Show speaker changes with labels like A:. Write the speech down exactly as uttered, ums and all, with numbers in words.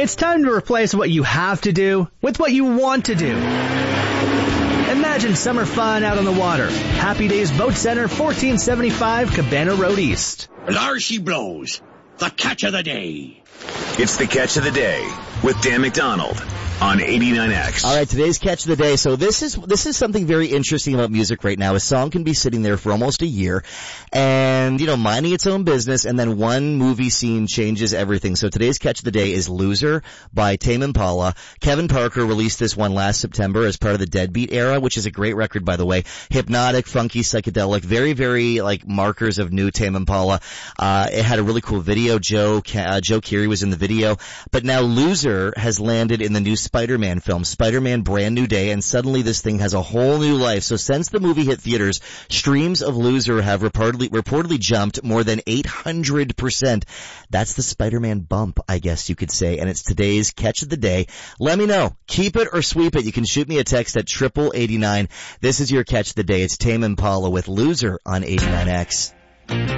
A: It's time to replace what you have to do with what you want to do. Imagine summer fun out on the water. Happy Days Boat Center, fourteen seventy-five Cabana Road East.
B: There she blows. The catch of the day.
C: It's the catch of the day with Dan McDonald on eighty-nine X.
D: All right, today's catch of the day. So this is this is something very interesting about music right now. A song can be sitting there for almost a year and, you know, minding its own business, and then one movie scene changes everything. So today's catch of the day is Loser by Tame Impala. Kevin Parker released this one last September as part of the Deadbeat era, which is a great record, by the way. Hypnotic, funky, psychedelic, very, very, like, markers of new Tame Impala. Uh, it had a really cool video. Joe, uh, Joe Keery was in the video. But now Loser has landed in the new Spider-Man film, Spider-Man Brand New Day, and suddenly this thing has a whole new life. So since the movie hit theaters, streams of Loser have reportedly, reportedly jumped more than eight hundred percent. That's the Spider-Man bump, I guess you could say, and it's today's catch of the day. Let me know. Keep it or sweep it. You can shoot me a text at triple eighty-nine. This is your catch of the day. It's Tame Impala with Loser on eighty-nine X.